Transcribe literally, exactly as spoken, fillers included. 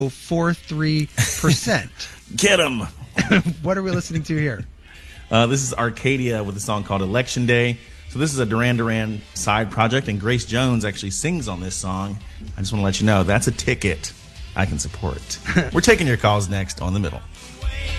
four three percent. Get them. What are we listening to here? Uh, this is Arcadia with a song called Election Day. So this is a Duran Duran side project, and Grace Jones actually sings on this song. I just want to let you know that's a ticket I can support. We're taking your calls next on The Middle.